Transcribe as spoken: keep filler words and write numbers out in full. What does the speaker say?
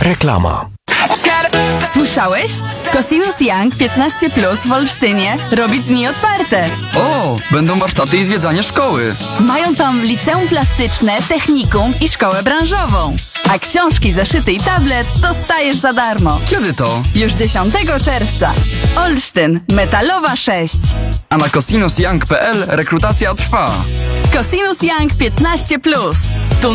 Reklama. Słyszałeś? Cosinus Young piętnaście plus w Olsztynie robi dni otwarte. O, będą warsztaty i zwiedzanie szkoły. Mają tam liceum plastyczne, technikum i szkołę branżową. A książki, zeszyty i tablet dostajesz za darmo. Kiedy to? Już dziesiątego czerwca. Olsztyn, Metalowa sześć. A na cosinus young kropka p l rekrutacja trwa. Cosinus Young piętnaście plus.